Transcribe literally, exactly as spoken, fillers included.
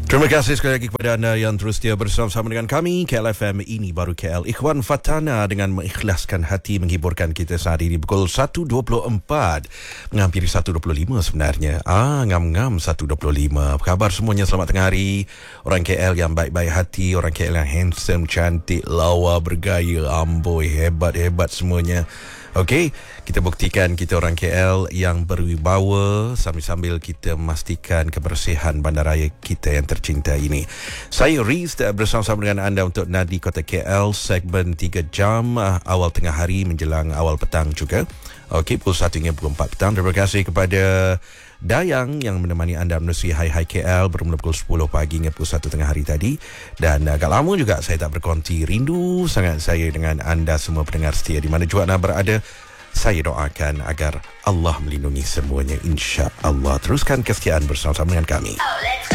Terima kasih sekali lagi kepada anda yang terus setia bersama-sama dengan kami. K L F M, ini baru K L. Ikhwan Fatana dengan mengikhlaskan hati menghiburkan kita saat ini pukul satu dua puluh empat. Menghampiri satu dua puluh lima sebenarnya. Ah, ngam-ngam satu dua puluh lima. Apa khabar semuanya? Selamat tengah hari. Orang K L yang baik-baik hati, orang K L yang handsome, cantik, lawa, bergaya, amboi, hebat-hebat semuanya. Okey, kita buktikan kita orang K L yang berwibawa sambil-sambil kita memastikan kebersihan bandaraya kita yang tercinta ini. Saya Riz bersama-sama dengan anda untuk Nadi Kota K L segmen tiga jam awal tengah hari menjelang awal petang juga. Okey, pukul satu hingga pukul empat petang. Terima kasih kepada Dayang yang menemani anda menerusi Hai Hai K L bermula pukul sepuluh pagi hingga pukul satu tengah hari tadi. Dan agak lama juga saya tak berkonti. Rindu sangat saya dengan anda semua pendengar setia di mana juga anda berada. Saya doakan agar Allah melindungi semuanya, insya-Allah. Teruskan kesetiaan bersama-sama dengan kami. Oh,